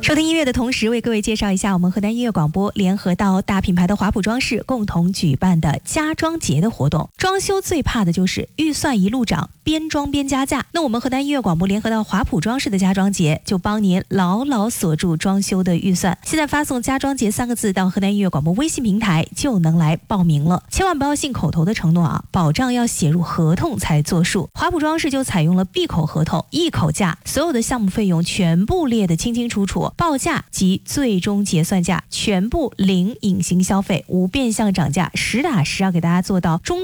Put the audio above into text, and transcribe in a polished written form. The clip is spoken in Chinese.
收听音乐的同时，为各位介绍一下我们河南音乐广播联合到大品牌的华普装饰共同举办的家装节的活动。装修最怕的就是预算一路涨，边装边加价。那我们河南音乐广播联合到华普装饰的家装节，就帮您牢牢锁住装修的预算。现在发送家装节3个字到河南音乐广播微信平台，就能来报名了。千万不要信口头的承诺啊，保障要写入合同才作数。华普装饰就采用了闭口合同，一口价，所有的项目费用全部列得清清楚楚，报价及最终结算价全部零隐形消费，无变相涨价，实打实要给大家做到中